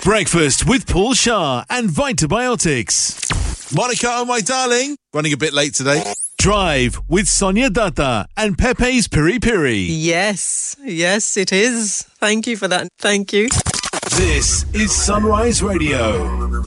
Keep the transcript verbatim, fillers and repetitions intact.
Breakfast with Paul Shah and Vitabiotics. Monica, oh my darling, running a bit late today. Drive with Sonia Dutta and Pepe's Piri Piri. Yes, yes it is. Thank you for that. Thank you. This is Sunrise Radio.